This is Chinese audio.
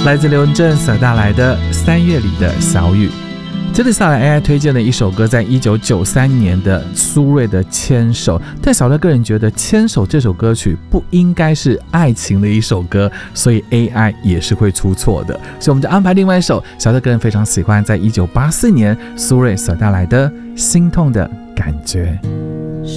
来自刘文正所带来的3月里的小雨。接着下来 AI 推荐的一首歌，在1993年的苏芮的牵手，但小乐个人觉得牵手这首歌曲不应该是爱情的一首歌，所以 AI 也是会出错的，所以我们就安排另外一首小乐个人非常喜欢，在1984年苏芮所带来的心痛的感觉。